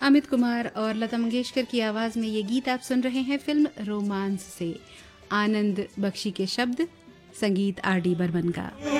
अमित कुमार और लता मंगेशकर की आवाज में ये गीत आप सुन रहे हैं फिल्म रोमांस से। आनंद बख्शी के शब्द, संगीत आर डी बर्मन का।